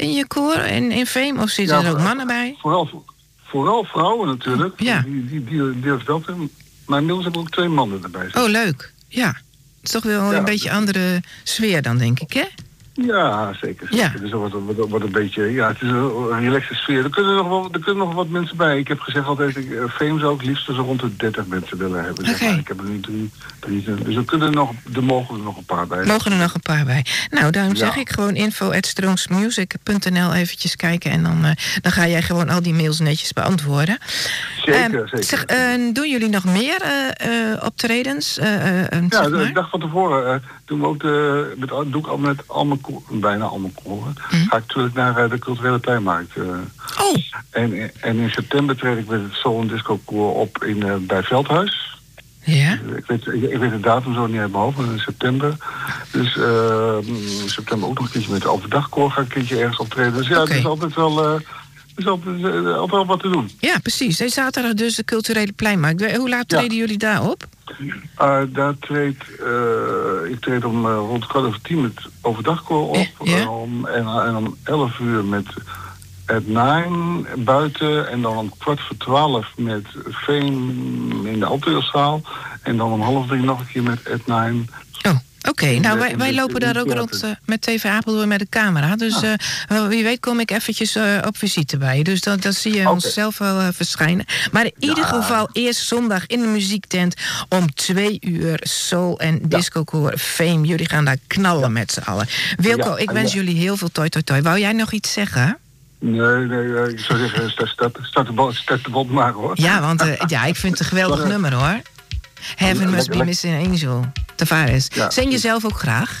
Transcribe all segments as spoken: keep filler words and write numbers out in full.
in je koor, in, in Fame? Of zitten Ja, er ook mannen bij? Vooral, vooral vrouwen natuurlijk. Ja. Die, die, die durven dat. Maar inmiddels hebben we ook twee mannen erbij zitten. Oh, leuk. Ja. Het is toch wel Ja, een beetje andere sfeer dan, denk ik, hè? Ja, zeker. zeker. Ja. Dus dat wordt, wordt, wordt een beetje, ja, het is een relaxe sfeer. Er kunnen nog wel, er kunnen nog wat mensen bij. Ik heb gezegd altijd, ik, uh, Fame zou ik liefst zo rond de dertig mensen willen hebben. Zeg Oké. maar. Ik heb er nu drie, drie. Dus er kunnen er nog, er mogen er nog een paar bij. Mogen er nog een paar bij. Nou, daarom Ja. zeg ik gewoon info at stroomsmusic punt n l eventjes kijken. En dan, uh, dan ga jij gewoon al die mails netjes beantwoorden. Zeker, Um, zeker. Zeg, uh, doen jullie nog meer uh, uh, optredens? Uh, uh, Ja, zeg de maar? dag van tevoren uh, doen we ook de, met, doe ik al met al mijn koor, bijna al mijn koren. Mm. Ga ik natuurlijk naar uh, de culturele pleinmarkt. Uh, Oh, en, en in september treed ik met het Soul en Disco Koor op in, uh, bij Veldhuis. ja. Ik weet, ik, ik weet de datum zo niet uit mijn hoofd, maar in september. Dus uh, in september ook nog een keertje met de overdagkoor ga ik een keertje ergens optreden. Dus ja, Oké. het is altijd wel, uh, het is altijd, uh, altijd wel wat te doen. Ja, precies. Deze zaterdag dus de culturele pleinmarkt. Hoe laat Ja. treden jullie daar op? Uh, daar treedt, uh, ik treed om uh, rond kwart over tien met overdagkoor op. Ja, ja. Uh, om, en, en om elf uur met at nine buiten. En dan om kwart voor twaalf met Fame in de Alteurzaal. En dan om half drie nog een keer met at nine. Oh, oké. Okay. Nou, wij, wij in de- lopen in daar de ook theater. rond uh, met T V Apeldoorn met de camera. Dus uh, wie weet kom ik eventjes uh, op visite bij je. Dus dan, dan zie je Oké. ons zelf wel uh, verschijnen. Maar in ieder Ja. geval eerst zondag in de muziektent om twee uur Soul en Discokoor Fame. Jullie gaan daar knallen met z'n allen. Wilco, Ja, ik wens ja. jullie heel veel toi toi toi. Wou jij nog iets zeggen? Nee, nee, uh, ik zou zeggen, start, start, start, de, bal, start de bal maar hoor. Ja, want uh, ja, ik vind het een geweldig Maar, uh, nummer hoor. Heaven Must Be lekker- Missing an Angel. Tavares. Ja. Zing je zelf ook graag?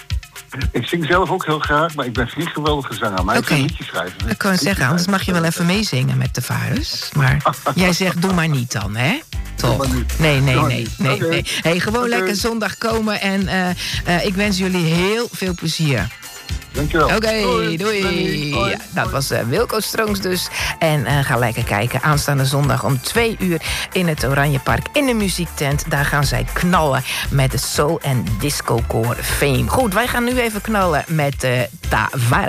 Ik zing zelf ook heel graag, maar ik ben geen geweldige zanger. Maar Oké. ik kan liedjes schrijven. Ik kan het zeggen, anders mag je wel even meezingen met de Tavares. Maar jij zegt, doe maar niet dan, hè? Toch? maar niet. Nee, nee, Doe maar nee. niet. nee, Oké. nee. Hey, gewoon Oké. lekker zondag komen en uh, uh, ik wens jullie heel veel plezier. Dankjewel. Oké, okay, doei. Doei. Hoi. Ja, dat was uh, Wilco Strongs dus. En uh, ga lekker kijken aanstaande zondag om twee uur in het Oranjepark in de muziektent. Daar gaan zij knallen met de Soul en Disco Koor Fame. Goed, wij gaan nu even knallen met uh, Tavares.